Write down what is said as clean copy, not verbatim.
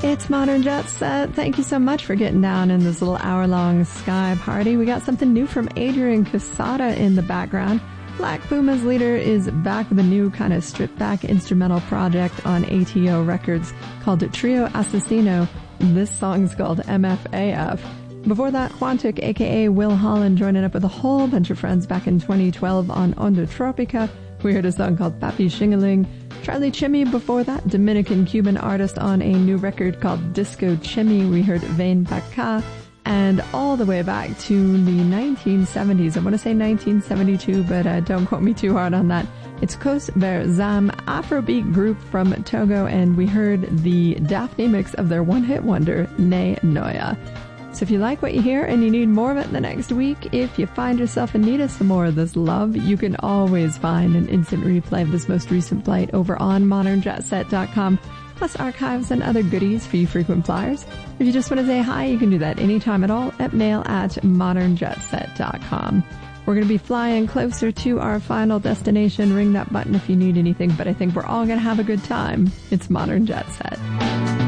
It's Modern Jet Set. Thank you so much for getting down in this little hour-long Sky party. We got something new from Adrian Casada in the background. Black Puma's leader is back with a new kind of stripped-back instrumental project on ATO Records called Trio Assassino. This song's called MFAF. Before that, Quantic, aka Will Holland, joining up with a whole bunch of friends back in 2012 on Onda Tropica. We heard a song called Papi Shingaling. Charlie Chimmy before that, Dominican-Cuban artist on a new record called Disco Chimmy. We heard Vain Paka. And all the way back to the 1970s. I want to say 1972, but don't quote me too hard on that. It's Kos Ver Zam, Afrobeat group from Togo, and we heard the Daphne mix of their one-hit wonder, Ne Noya. So if you like what you hear and you need more of it the next week, if you find yourself in need of some more of this love, you can always find an instant replay of this most recent flight over on modernjetset.com, plus archives and other goodies for you frequent flyers. If you just want to say hi, you can do that anytime at all at mail@modernjetset.com. We're going to be flying closer to our final destination. Ring that button if you need anything, but I think we're all going to have a good time. It's Modern Jet Set.